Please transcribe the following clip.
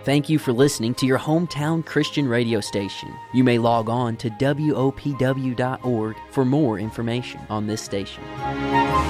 Thank you for listening to your hometown Christian radio station. You may log on to WOPW.org for more information on this station.